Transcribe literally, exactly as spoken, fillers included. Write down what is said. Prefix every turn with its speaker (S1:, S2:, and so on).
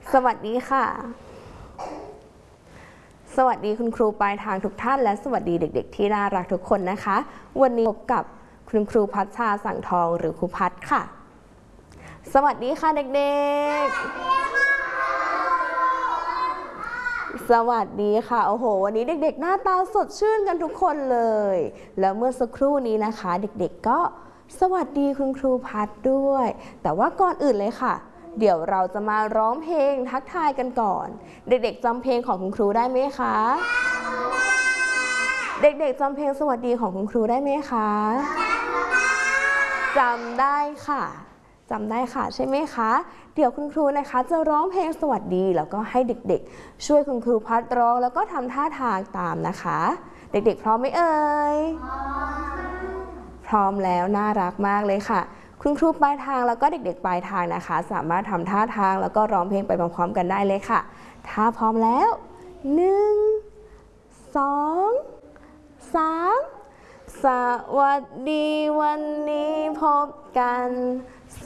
S1: สวัสดีค่ะสวัสดีคุณครูปลายทางทุกท่านและสวัสดีเด็กๆที่น่ารักทุกคนนะคะวันนี้พบกับคุณครูพัชชาสังทองหรือครูพัชค่ะสวัสดีค่ะเด็กๆสวัสดีค่ะโอ้โหวันนี้เด็กๆหน้าตาสดชื่นกันทุกคนเลยแล้วเมื่อสักครู่นี้นะคะเด็กๆก็สวัสดีคุณครูพัชด้วยแต่ว่าก่อนอื่นเลยค่ะเดี๋ยวเราจะมาร้องเพลงทักทายกันก่อนเด็กๆจำเพลงของคุณครูได้ไหมคะเด็กๆจำเพลงสวัสดีของคุณครูได้ไหมคะจำได้ค่ะจำได้ค่ะใช่ไหมคะเดี๋ยวคุณครูนะคะจะร้องเพลงสวัสดีแล้วก็ให้เด็กๆช่วยคุณครูพัดร้องแล้วก็ทำท่าทางตามนะคะเด็กๆพร้อมไหมเอ่ยพร้อมแล้วน่ารักมากเลยค่ะคุณครูปลายทางแล้วก็เด็กๆปลายทางนะคะสามารถทำท่าทางแล้วก็ร้องเพลงไปพร้อมๆกันได้เลยค่ะถ้าพร้อมแล้วหนึ่งสองสามสวัสดีวันนี้พบกันส